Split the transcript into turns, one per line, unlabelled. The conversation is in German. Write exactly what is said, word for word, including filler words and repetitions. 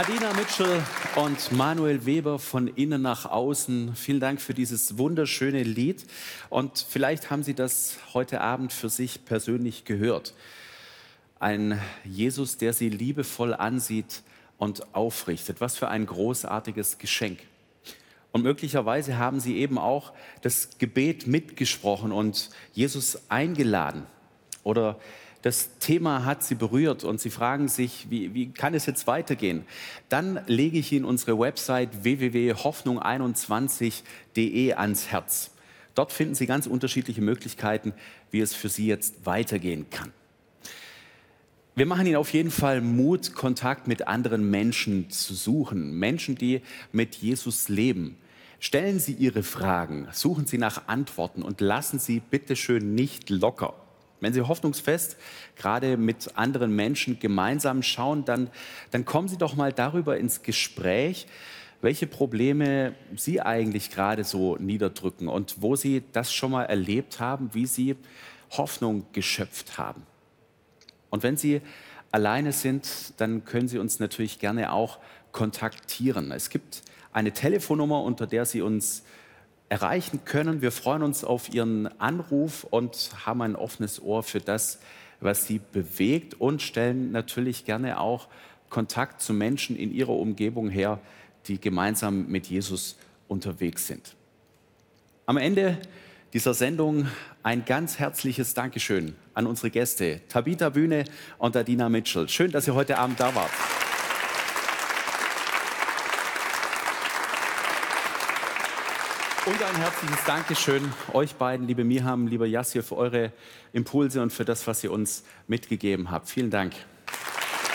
Adina Mitchell und Manuel Weber von Innen nach Außen. Vielen Dank für dieses wunderschöne Lied. Und vielleicht haben Sie das heute Abend für sich persönlich gehört. Ein Jesus, der Sie liebevoll ansieht und aufrichtet. Was für ein großartiges Geschenk. Und möglicherweise haben Sie eben auch das Gebet mitgesprochen und Jesus eingeladen. Oder das Thema hat Sie berührt und Sie fragen sich, wie, wie kann es jetzt weitergehen? Dann lege ich Ihnen unsere Website w w w punkt hoffnung einundzwanzig punkt d e ans Herz. Dort finden Sie ganz unterschiedliche Möglichkeiten, wie es für Sie jetzt weitergehen kann. Wir machen Ihnen auf jeden Fall Mut, Kontakt mit anderen Menschen zu suchen. Menschen, die mit Jesus leben. Stellen Sie Ihre Fragen, suchen Sie nach Antworten und lassen Sie bitte schön nicht locker. Wenn Sie hoffnungsfest gerade mit anderen Menschen gemeinsam schauen, dann, dann kommen Sie doch mal darüber ins Gespräch, welche Probleme Sie eigentlich gerade so niederdrücken und wo Sie das schon mal erlebt haben, wie Sie Hoffnung geschöpft haben. Und wenn Sie alleine sind, dann können Sie uns natürlich gerne auch kontaktieren. Es gibt eine Telefonnummer, unter der Sie uns erreichen können. Wir freuen uns auf Ihren Anruf und haben ein offenes Ohr für das, was Sie bewegt und stellen natürlich gerne auch Kontakt zu Menschen in Ihrer Umgebung her, die gemeinsam mit Jesus unterwegs sind. Am Ende dieser Sendung ein ganz herzliches Dankeschön an unsere Gäste, Tabitha Bühne und Adina Mitchell. Schön, dass ihr heute Abend da wart. Und ein herzliches Dankeschön euch beiden, liebe Miham, lieber Yassir, für eure Impulse und für das, was ihr uns mitgegeben habt. Vielen Dank.